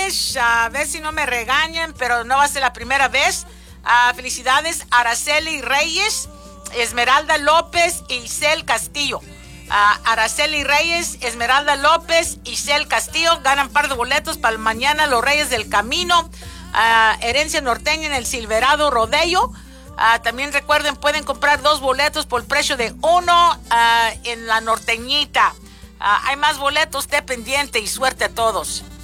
felicidades, a ver si no me regañan, pero no va a ser la primera vez. Felicidades Araceli Reyes, Esmeralda López y Isel Castillo. Araceli Reyes, Esmeralda López y Isel Castillo ganan par de boletos para mañana Los Reyes del Camino, Herencia Norteña en el Silverado Rodeo. También recuerden, pueden comprar 2 boletos por el precio de 1 en la Norteñita. Hay más boletos, esté pendiente y suerte a todos.